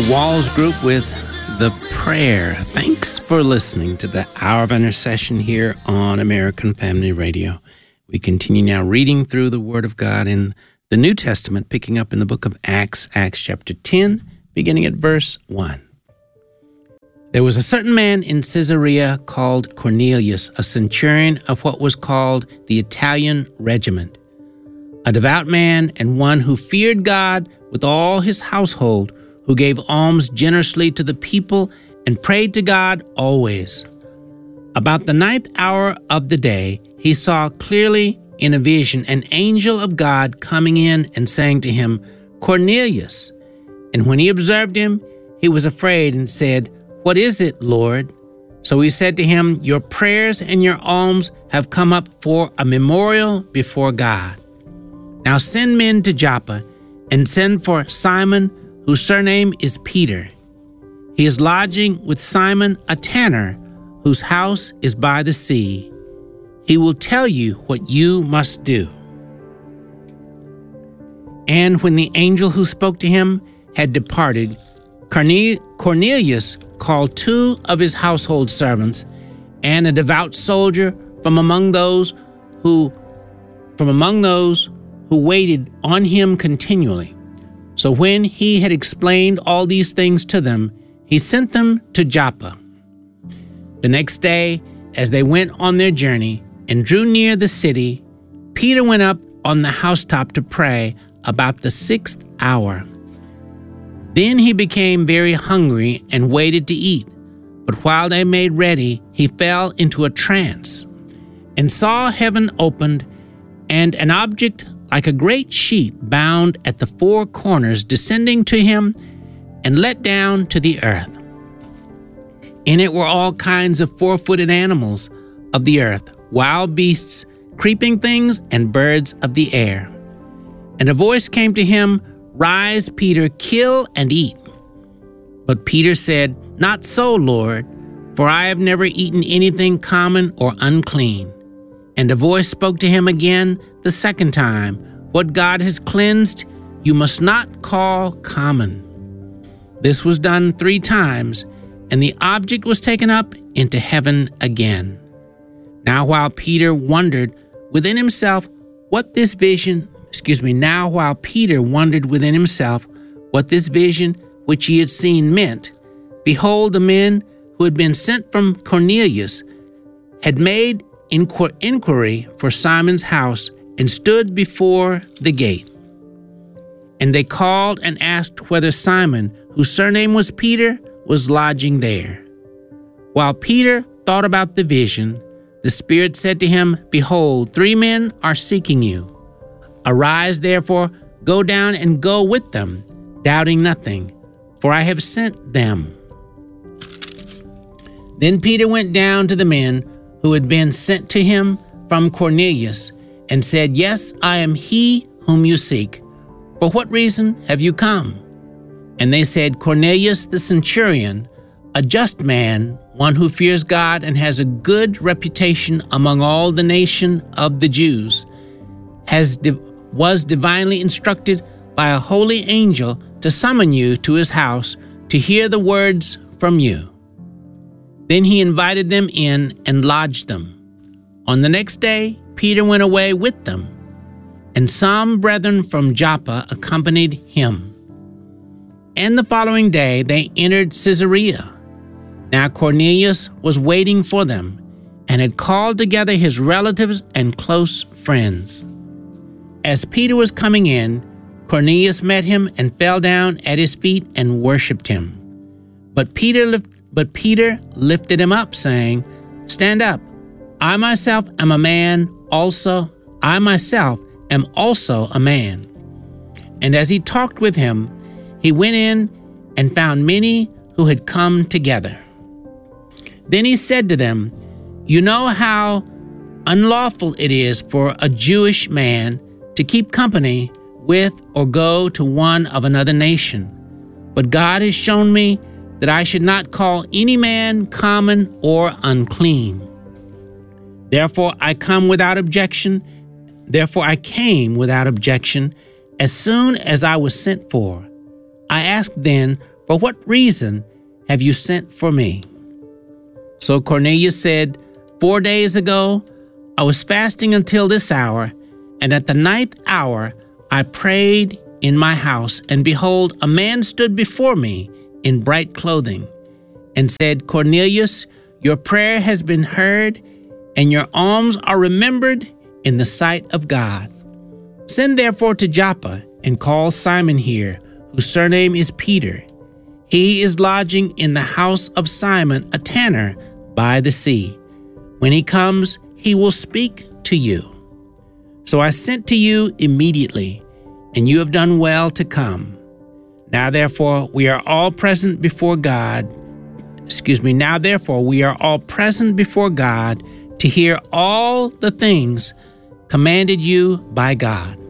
Walls Group with The Prayer. Thanks for listening to the Hour of Intercession here on American Family Radio. We continue now reading through the Word of God in the New Testament, picking up in the book of Acts, Acts chapter 10, beginning at verse 1. There was a certain man in Caesarea called Cornelius, a centurion of what was called the Italian regiment, a devout man and one who feared God with all his household, who gave alms generously to the people and prayed to God always. About the 9th hour of the day, he saw clearly in a vision an angel of God coming in and saying to him, "Cornelius." And when he observed him, he was afraid and said, "What is it, Lord?" So he said to him, "Your prayers and your alms have come up for a memorial before God. Now send men to Joppa and send for Simon, whose surname is Peter. He is lodging with Simon, a tanner, whose house is by the sea. He will tell you what you must do." And when the angel who spoke to him had departed, Cornelius called 2 of his household servants and a devout soldier from among those who waited on him continually. So when he had explained all these things to them, he sent them to Joppa. The next day, as they went on their journey and drew near the city, Peter went up on the housetop to pray about the 6th hour. Then he became very hungry and waited to eat. But while they made ready, he fell into a trance and saw heaven opened and an object like a great sheet bound at the 4 corners descending to him and let down to the earth. In it were all kinds of 4-footed animals of the earth, wild beasts, creeping things, and birds of the air. And a voice came to him, "Rise, Peter, kill and eat." But Peter said, "Not so, Lord, for I have never eaten anything common or unclean." And a voice spoke to him again the second time, "What God has cleansed, you must not call common." This was done 3 times, and the object was taken up into heaven again. Now while Peter wondered within himself what this vision which he had seen meant, behold, the men who had been sent from Cornelius had made inquiry for Simon's house and stood before the gate. And they called and asked whether Simon, whose surname was Peter, was lodging there. While Peter thought about the vision, the Spirit said to him, "Behold, 3 men are seeking you. Arise, therefore, go down and go with them, doubting nothing, for I have sent them." Then Peter went down to the men who had been sent to him from Cornelius and said, "Yes, I am he whom you seek. For what reason have you come?" And they said, "Cornelius the centurion, a just man, one who fears God and has a good reputation among all the nation of the Jews, was divinely instructed by a holy angel to summon you to his house to hear the words from you." Then he invited them in and lodged them. On the next day, Peter went away with them, and some brethren from Joppa accompanied him. And the following day they entered Caesarea. Now Cornelius was waiting for them, and had called together his relatives and close friends. As Peter was coming in, Cornelius met him and fell down at his feet and worshipped him. But Peter lifted him up, saying, "Stand up. I myself am also a man." And as he talked with him, he went in and found many who had come together. Then he said to them, "You know how unlawful it is for a Jewish man to keep company with or go to one of another nation. But God has shown me that I should not call any man common or unclean. Therefore I came without objection as soon as I was sent for. I asked then For what reason have you sent for me?" So Cornelius said, 4 days ago, I was fasting until this hour, and at the 9th hour I prayed in my house, and behold, a man stood before me in bright clothing, and said, Cornelius, your prayer has been heard, and your alms are remembered in the sight of God. Send therefore to Joppa, and call Simon here, whose surname is Peter. He is lodging in the house of Simon, a tanner, by the sea. When he comes, he will speak to you. So I sent to you immediately, and you have done well to come. Now therefore we are all present before God. Now therefore we are all present before God to hear all the things commanded you by God.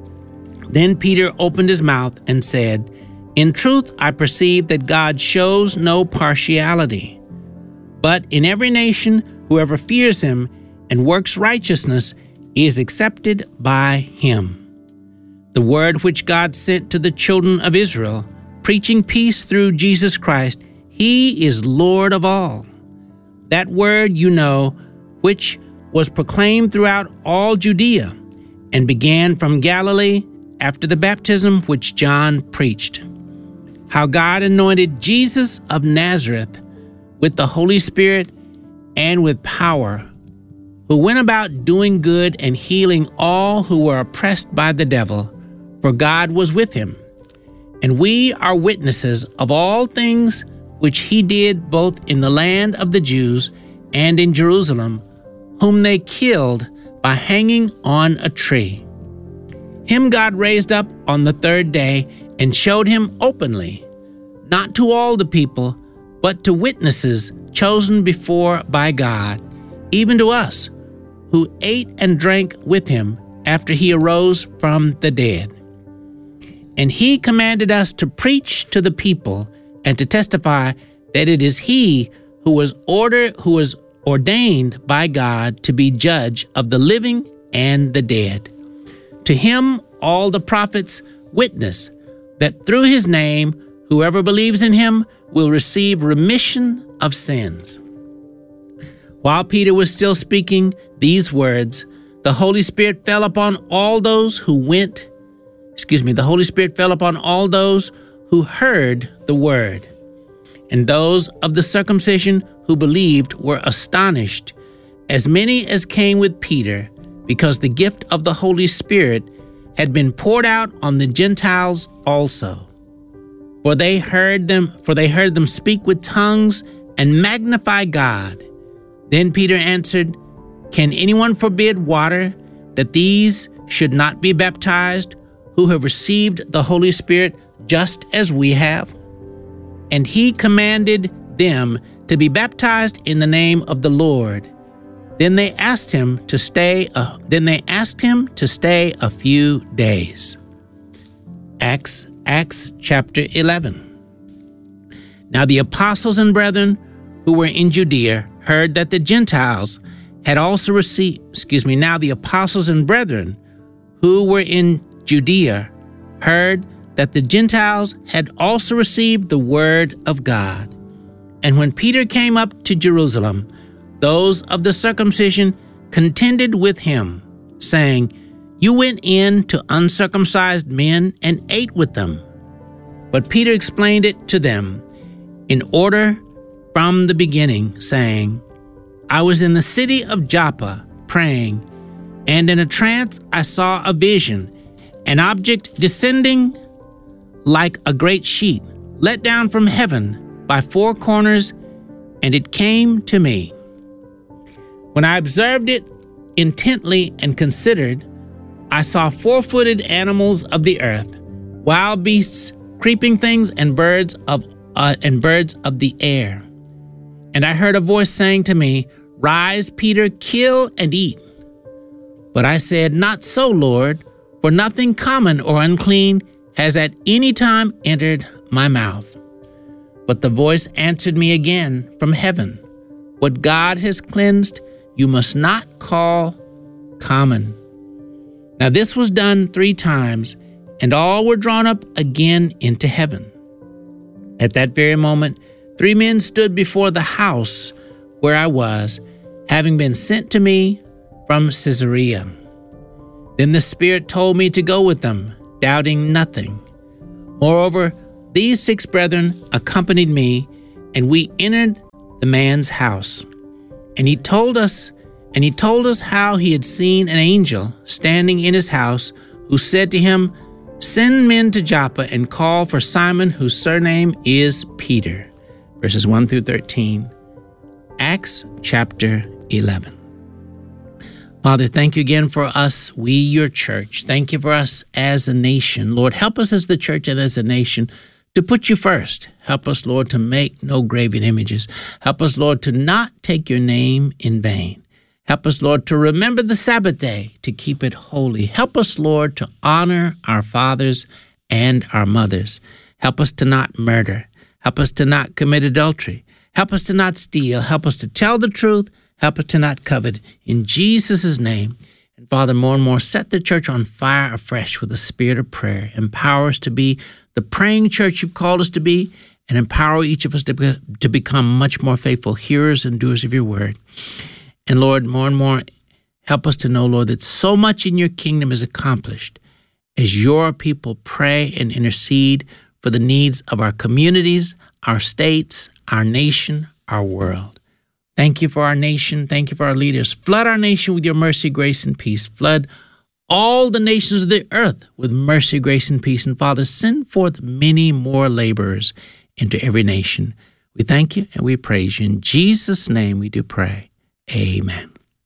Then Peter opened his mouth and said, In truth, I perceive that God shows no partiality, but in every nation, whoever fears him and works righteousness is accepted by him. The word which God sent to the children of Israel, preaching peace through Jesus Christ, he is Lord of all. That word you know, which was proclaimed throughout all Judea, and began from Galilee after the baptism which John preached, how God anointed Jesus of Nazareth with the Holy Spirit and with power, who went about doing good and healing all who were oppressed by the devil, for God was with him. And we are witnesses of all things which he did both in the land of the Jews and in Jerusalem, whom they killed by hanging on a tree. Him God raised up on the third day and showed him openly, not to all the people, but to witnesses chosen before by God, even to us, who ate and drank with him after he arose from the dead. And he commanded us to preach to the people and to testify that it is he who was ordained by God to be judge of the living and the dead. To him all the prophets witness that through his name whoever believes in him will receive remission of sins. While Peter was still speaking these words, the Holy Spirit fell upon all those who heard the word. And those of the circumcision who believed were astonished, as many as came with Peter, because the gift of the Holy Spirit had been poured out on the Gentiles also. For they heard them speak with tongues and magnify God. Then Peter answered, Can anyone forbid water that these should not be baptized, who have received the Holy Spirit just as we have? And he commanded them to be baptized in the name of the Lord. Then they asked him to stay a few days. Acts chapter 11. Now the apostles and brethren who were in Judea heard that the Gentiles had also received, now the apostles and brethren who were in Judea heard that the Gentiles had also received the word of God. And when Peter came up to Jerusalem, those of the circumcision contended with him, saying, You went in to uncircumcised men and ate with them. But Peter explained it to them in order from the beginning, saying, I was in the city of Joppa praying, and in a trance I saw a vision, an object descending like a great sheet, let down from heaven by four corners, and it came to me. When I observed it intently and considered, I saw four-footed animals of the earth, wild beasts, creeping things, and birds of the air. And I heard a voice saying to me, Rise, Peter, kill and eat. But I said, Not so, Lord, for nothing common or unclean has at any time entered my mouth. But the voice answered me again from heaven, What God has cleansed, you must not call common. Now this was done 3 times, and all were drawn up again into heaven. At that very moment, 3 men stood before the house where I was, having been sent to me from Caesarea. Then the Spirit told me to go with them, doubting nothing. Moreover, these 6 brethren accompanied me, and we entered the man's house. And he told us how he had seen an angel standing in his house, who said to him, "Send men to Joppa and call for Simon, whose surname is Peter." Verses 1 through 13. Acts chapter 11. Father, thank you again for us, we, your church. Thank you for us as a nation. Lord, help us as the church and as a nation to put you first. Help us, Lord, to make no graven images. Help us, Lord, to not take your name in vain. Help us, Lord, to remember the Sabbath day, to keep it holy. Help us, Lord, to honor our fathers and our mothers. Help us to not murder. Help us to not commit adultery. Help us to not steal. Help us to tell the truth. Help us to not covet. In Jesus' name. And Father, more and more, set the church on fire afresh with the spirit of prayer. Empower us to be the praying church you've called us to be, and empower each of us to become much more faithful hearers and doers of your word. And Lord, more and more, help us to know, Lord, that so much in your kingdom is accomplished as your people pray and intercede for the needs of our communities, our states, our nation, our world. Thank you for our nation. Thank you for our leaders. Flood our nation with your mercy, grace, and peace. Flood all the nations of the earth with mercy, grace, and peace. And Father, send forth many more laborers into every nation. We thank you and we praise you. In Jesus' name we do pray. Amen.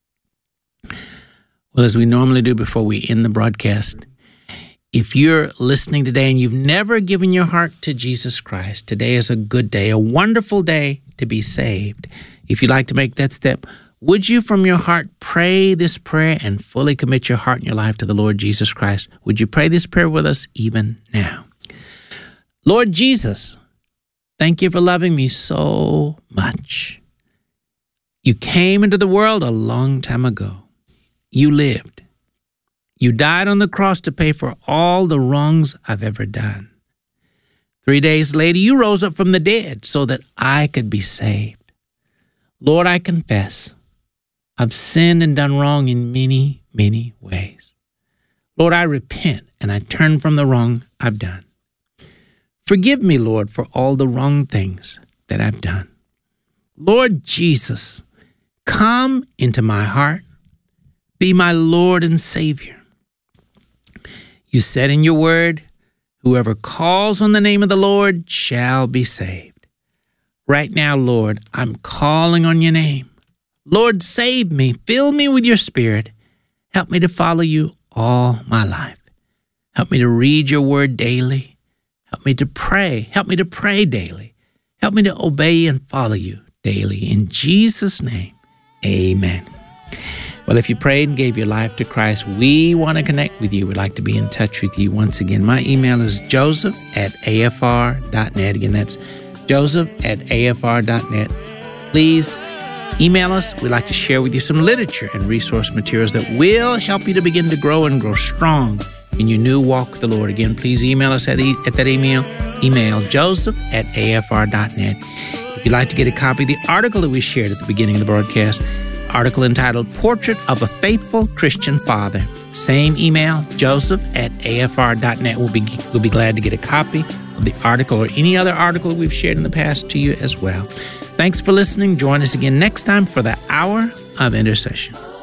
Well, as we normally do before we end the broadcast, if you're listening today and you've never given your heart to Jesus Christ, today is a good day, a wonderful day to be saved. If you'd like to make that step, would you from your heart pray this prayer and fully commit your heart and your life to the Lord Jesus Christ? Would you pray this prayer with us even now? Lord Jesus, thank you for loving me so much. You came into the world a long time ago. You lived. You died on the cross to pay for all the wrongs I've ever done. 3 days later, you rose up from the dead so that I could be saved. Lord, I confess I've sinned and done wrong in many, many ways. Lord, I repent and I turn from the wrong I've done. Forgive me, Lord, for all the wrong things that I've done. Lord Jesus, come into my heart. Be my Lord and Savior. You said in your word, whoever calls on the name of the Lord shall be saved. Right now, Lord, I'm calling on your name. Lord, save me. Fill me with your spirit. Help me to follow you all my life. Help me to read your word daily. Help me to pray. Help me to pray daily. Help me to obey and follow you daily. In Jesus' name, amen. Well, if you prayed and gave your life to Christ, we want to connect with you. We'd like to be in touch with you. Once again, my email is joseph@afr.net. Again, that's joseph@afr.net. Please email us. We'd like to share with you some literature and resource materials that will help you to begin to grow and grow strong in your new walk with the Lord. Again, please email us at that email joseph@afr.net. If you'd like to get a copy of the article that we shared at the beginning of the broadcast, article entitled Portrait of a Faithful Christian Father. Same email, joseph@afr.net. We'll be glad to get a copy of the article or any other article that we've shared in the past to you as well. Thanks for listening. Join us again next time for the Hour of Intercession.